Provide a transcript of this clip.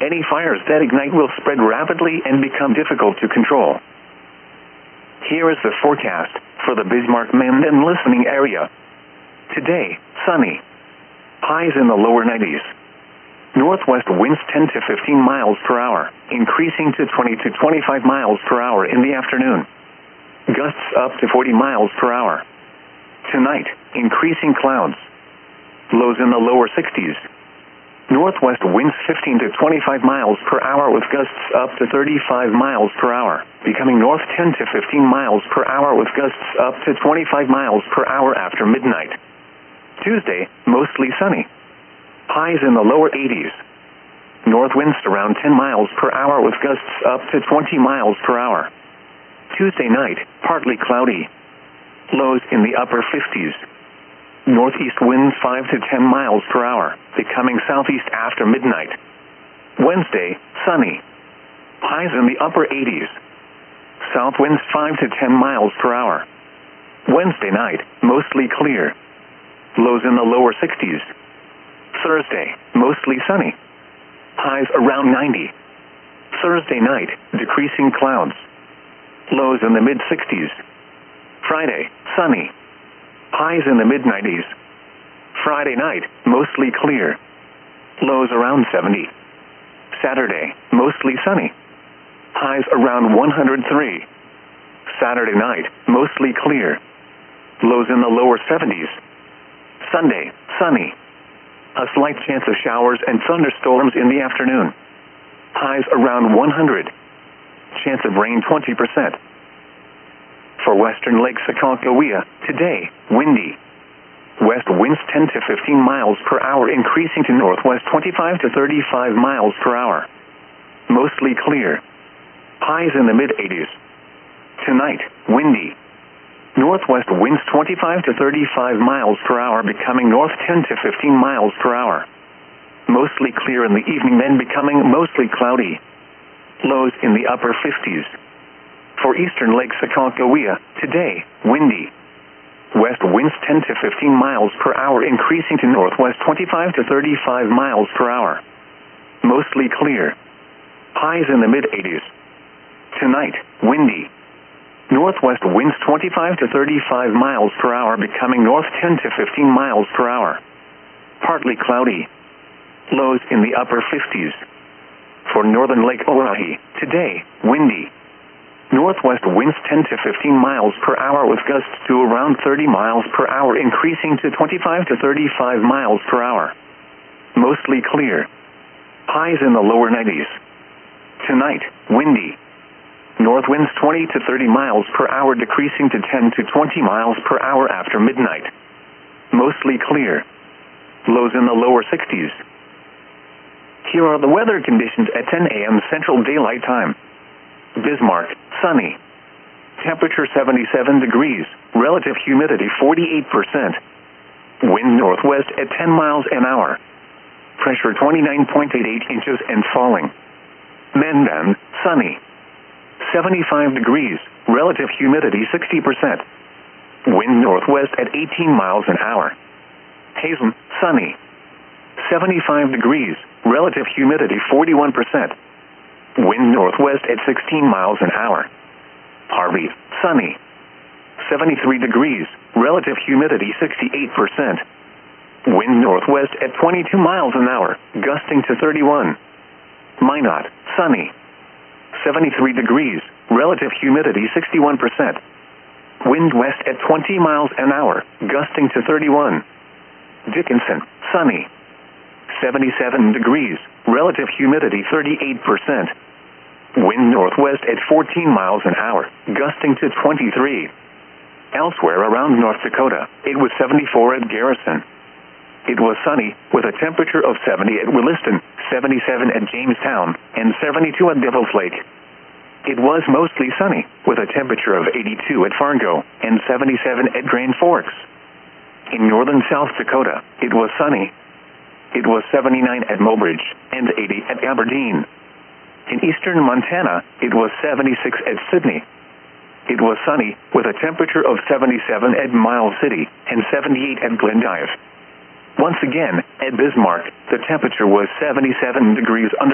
Any fires that ignite will spread rapidly and become difficult to control. Here is the forecast for the Bismarck, Mend and listening area. Today, sunny. Highs in the lower 90s. Northwest winds 10 to 15 miles per hour, increasing to 20 to 25 miles per hour in the afternoon. Gusts up to 40 miles per hour. Tonight, increasing clouds. Lows in the lower 60s. Northwest winds 15 to 25 miles per hour with gusts up to 35 miles per hour, becoming north 10 to 15 miles per hour with gusts up to 25 miles per hour after midnight. Tuesday, mostly sunny. Highs in the lower 80s. North winds around 10 miles per hour with gusts up to 20 miles per hour. Tuesday night, partly cloudy. Lows in the upper 50s. Northeast winds 5 to 10 miles per hour, becoming southeast after midnight. Wednesday, sunny. Highs in the upper 80s. South winds 5 to 10 miles per hour. Wednesday night, mostly clear. Lows in the lower 60s. Thursday, mostly sunny. Highs around 90. Thursday night, decreasing clouds. Lows in the mid-60s. Friday, sunny. Highs in the mid-90s. Friday night, mostly clear. Lows around 70. Saturday, mostly sunny. Highs around 103. Saturday night, mostly clear. Lows in the lower 70s. Sunday, sunny. A slight chance of showers and thunderstorms in the afternoon. Highs around 100. Chance of rain 20%. For western Lake Sakakawea, today, windy. West winds 10 to 15 miles per hour increasing to northwest 25 to 35 miles per hour. Mostly clear. Highs in the mid-80s. Tonight, windy. Northwest winds 25 to 35 miles per hour becoming north 10 to 15 miles per hour. Mostly clear in the evening, then becoming mostly cloudy. Lows in the upper 50s. For eastern Lake Sakakawea, today, windy. West winds 10 to 15 miles per hour increasing to northwest 25 to 35 miles per hour. Mostly clear. Highs in the mid-80s. Tonight, windy. Northwest winds 25 to 35 miles per hour becoming north 10 to 15 miles per hour. Partly cloudy. Lows in the upper 50s. For northern Lake Oahe, today, windy. Northwest winds 10 to 15 miles per hour with gusts to around 30 miles per hour increasing to 25 to 35 miles per hour. Mostly clear. Highs in the lower 90s. Tonight, windy. North winds 20 to 30 miles per hour decreasing to 10 to 20 miles per hour after midnight. Mostly clear. Lows in the lower 60s. Here are the weather conditions at 10 a.m. Central Daylight Time. Bismarck, sunny. Temperature 77 degrees, relative humidity 48%. Wind northwest at 10 miles an hour. Pressure 29.88 inches and falling. Mendon, sunny. 75 degrees, relative humidity 60%. Wind northwest at 18 miles an hour. Hazen, sunny. 75 degrees, relative humidity 41%. Wind northwest at 16 miles an hour. Harvey, sunny. 73 degrees, relative humidity 68%. Wind northwest at 22 miles an hour, gusting to 31. Minot, sunny. 73 degrees, relative humidity 61%. Wind west at 20 miles an hour, gusting to 31. Dickinson, sunny. 77 degrees, relative humidity 38%. Wind northwest at 14 miles an hour, gusting to 23. Elsewhere around North Dakota, it was 74 at Garrison. It was sunny, with a temperature of 70 at Williston, 77 at Jamestown, and 72 at Devil's Lake. It was mostly sunny, with a temperature of 82 at Fargo, and 77 at Grand Forks. In northern South Dakota, it was sunny. It was 79 at Mobridge, and 80 at Aberdeen. In eastern Montana, it was 76 at Sydney. It was sunny, with a temperature of 77 at Miles City, and 78 at Glendive. Once again, at Bismarck, the temperature was 77 degrees under